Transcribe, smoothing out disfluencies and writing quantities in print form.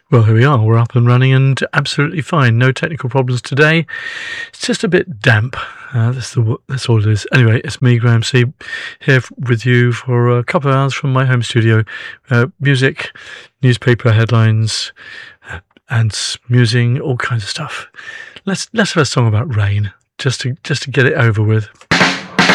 Well, here we are. We're up and running and absolutely fine. No technical problems today. It's just a bit damp. That's all it is. Anyway, it's me, Graham C, here with you for a couple of hours from my home studio. Music, newspaper headlines, and musing, all kinds of stuff. Let's have a song about rain, just to get it over with.